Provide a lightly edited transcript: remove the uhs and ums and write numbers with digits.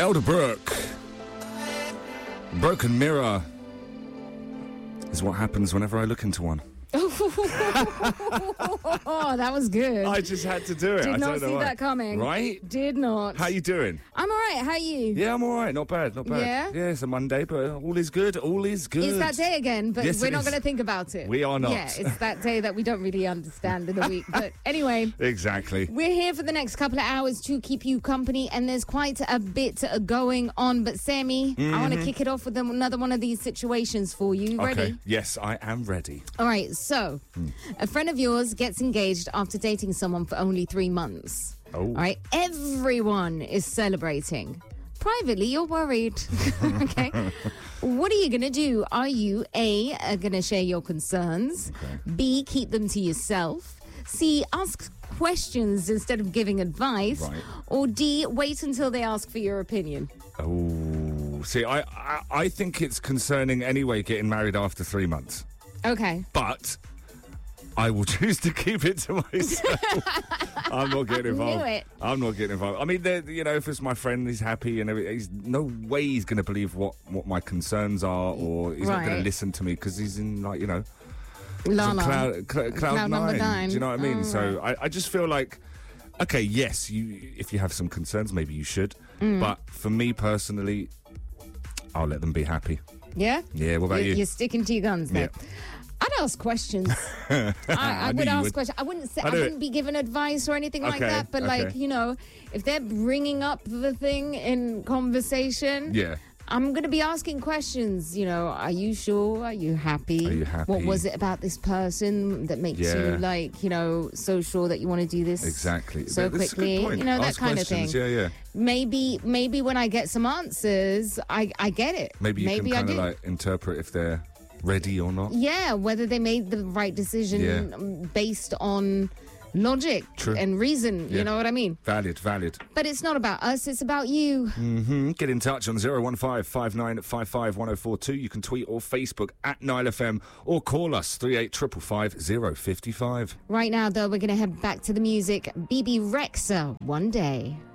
Elderbrook. Broken mirror is what happens whenever I look into one. Oh, that was good. I just had to do it. Did not see that coming. Right? Did not. How you doing? I'm all right. How are you? Yeah, I'm all right. Not bad. Yeah? Yeah, it's a Monday, but all is good. All is good. It's that day again, but Yes, we're it not is. going to think about it. We are not. Yeah, it's that day that we don't really understand in the week. But anyway, Exactly. we're here for the next couple of hours to keep you company, and there's quite a bit going on. But Sammy, I want to kick it off with another one of these situations for you. Okay. Ready? Yes, I am ready. All right, so a friend of yours gets engaged after dating someone for only 3 months. Oh. All right, everyone is celebrating. Privately, you're worried. Okay. What are you going to do? Are you A, going to share your concerns? Okay. B, keep them to yourself? C, ask questions instead of giving advice? Right. Or D, wait until they ask for your opinion? Oh, see, I think it's concerning anyway getting married after 3 months. Okay. But I will choose to keep it to myself. I'm not getting involved. Knew it. I'm not getting involved. I mean, if it's my friend, he's happy and everything. He's no way he's going to believe what my concerns are, or he's not going Right. to listen to me because he's in Lala. cloud number 9. nine. Do you know what I mean? Oh, So I just feel like, okay, yes, if you have some concerns, maybe you should. Mm. But for me personally, I'll let them be happy. Yeah? Yeah. What about you? You're sticking to your guns there. Yeah. I'd ask questions. I knew would you ask would. questions. I wouldn't say I I knew wouldn't it. be giving advice or anything like Okay, that. But like, okay. if they're bringing up the thing in conversation, Yeah. I'm going to be asking questions. Are you sure? Are you happy? Are you happy? What was it about this person that makes you so sure that you want to do this Exactly. so That's a good quickly? point. That Ask kind of thing. questions. Yeah. Maybe when I get some answers, I get it. Maybe you can I kind of do. like interpret if they're ready or not. Yeah, whether they made the right decision Yeah. based on logic True. and reason. Yeah. You know what I mean? Valid. But it's not about us, it's about you. Get in touch on 015-5955-1042. You can tweet or Facebook at Nile FM or call us 3855 055. Right now, though, we're going to head back to the music. BB Rexa, One Day.